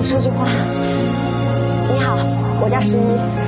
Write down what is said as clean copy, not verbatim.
说句话。你好，我叫11。